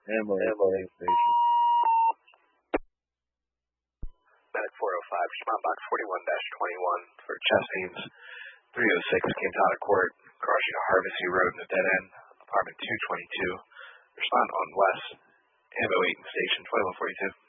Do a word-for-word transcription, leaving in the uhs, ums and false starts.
Ammo police station. Medic four oh five, respond box forty-one dash twenty-one for chest beams. three oh six came out of court, crossing a Harvesty Road in the dead end, apartment two twenty-two. Respond on West, ammo eight station twenty-one forty-two.